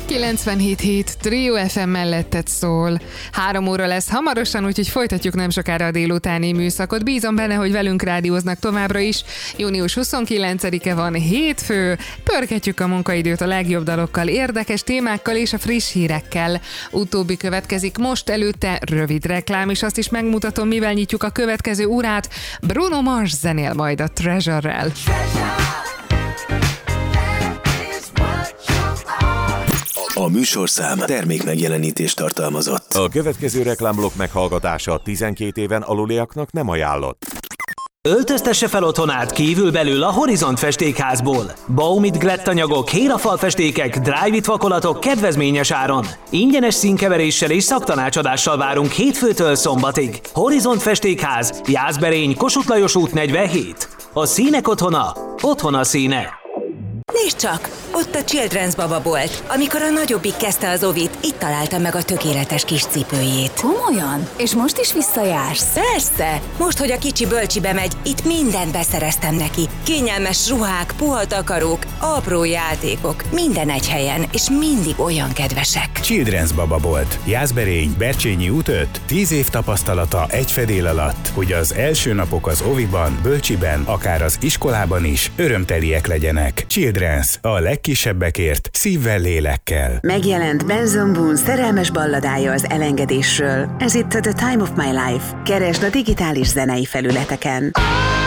97.7 Trio FM melletted szól. 3 óra lesz hamarosan, úgyhogy folytatjuk nem sokára a délutáni műszakot. Bízom benne, hogy velünk rádióznak továbbra is. Június 29-e van, hétfő. Pörgetjük a munkaidőt a legjobb dalokkal, érdekes témákkal és a friss hírekkel. Utóbbi következik most, előtte rövid reklám, és azt is megmutatom, mivel nyitjuk a következő órát. Bruno Mars zenél majd a Treasure-rel. A műsorszám termékmegjelenítést tartalmazott. A következő reklámblokk meghallgatása 12 éven aluliaknak nem ajánlott. Öltöztesse fel otthonát kívül-belül a Horizont festékházból. Baumit glettanyagok, hérafalfestékek, dry-fit vakolatok kedvezményes áron. Ingyenes színkeveréssel és szaktanácsadással várunk hétfőtől szombatig. Horizont festékház, Jászberény, Kossuth Lajos út 47. A színek otthona, otthon a színe. Nézd csak, ott a Children's bababolt. Amikor a nagyobbik kezdte az ovit, itt találta meg a tökéletes kis cipőjét. Komolyan? És most is visszajársz? Persze! Most, hogy a kicsi bölcsibe megy, itt mindent beszereztem neki. Kényelmes ruhák, puha takarók, apró játékok, minden egy helyen, és mindig olyan kedvesek. Children's bababolt. Jászberény, Bercsényi út 5. 10 év tapasztalata egy fedél alatt, hogy az első napok az oviban, bölcsiben, akár az iskolában is örömteliek legyenek. Children's, a legkisebbekért, szívvel, lélekkel. Megjelent Benson Boone szerelmes balladája az elengedésről. Ez itt a The Time of My Life. Keresd a digitális zenei felületeken.